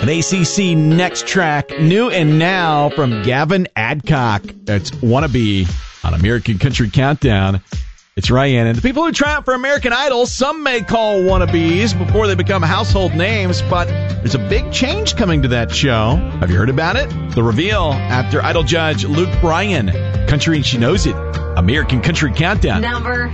An ACC Next Track, new and now from Gavin Adcock. That's Wannabe on American Country Countdown. It's Ryan. And the people who try out for American Idol, some may call wannabes before they become household names, but there's a big change coming to that show. Have you heard about it? The reveal after Idol judge Luke Bryan. Country and She Knows It. American Country Countdown. Number